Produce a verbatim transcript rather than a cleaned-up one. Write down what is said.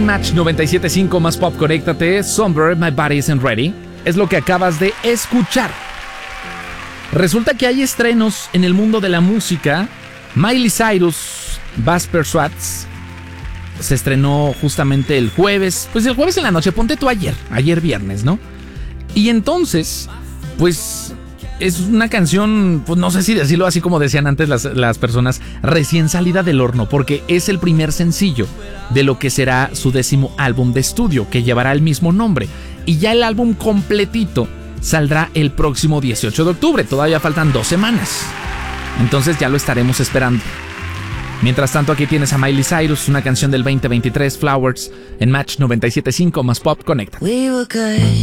en Match noventa y siete punto cinco más pop, conéctate. Somewhere My Body Isn't Ready es lo que acabas de escuchar. Resulta que hay estrenos en el mundo de la música. Miley Cyrus, Basper Swats, se estrenó justamente el jueves. Pues el jueves en la noche, ponte tú ayer, ayer viernes, ¿no? Y entonces, pues es una canción, pues no sé si decirlo así como decían antes las, las personas, recién salida del horno, porque es el primer sencillo de lo que será su décimo álbum de estudio, que llevará el mismo nombre. Y ya el álbum completito saldrá el próximo dieciocho de octubre, todavía faltan dos semanas. Entonces ya lo estaremos esperando. Mientras tanto, aquí tienes a Miley Cyrus, una canción del veinte veintitrés, Flowers, en Match noventa y siete punto cinco más pop, conecta. We were good.